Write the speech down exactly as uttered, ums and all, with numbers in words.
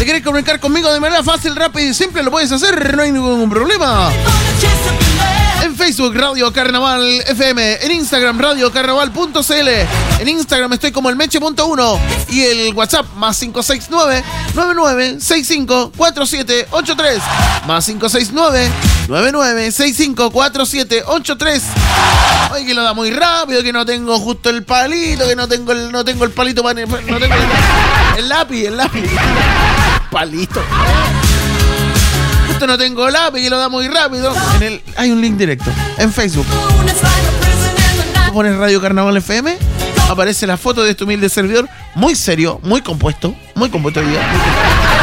querés comunicar conmigo de manera fácil, rápida y simple, lo puedes hacer, no hay ningún problema. En Facebook, Radio Carnaval F M. En Instagram, radio carnaval punto c l. En Instagram estoy como el meche punto uno. Y el WhatsApp, más cinco seis nueve, nueve nueve seis cinco, cuatro siete ocho tres. Más cinco seis nueve, nueve nueve seis cinco, cuatro siete ocho tres. Oye, que lo da muy rápido, que no tengo justo el palito, que no tengo el, no tengo el palito para... No tengo el, el lápiz, el lápiz. Palito. Justo no tengo lápiz, que lo da muy rápido. En el, hay un link directo en Facebook. Tú pones Radio Carnaval F M, aparece la foto de este humilde servidor, muy serio, muy compuesto, muy compuesto el día.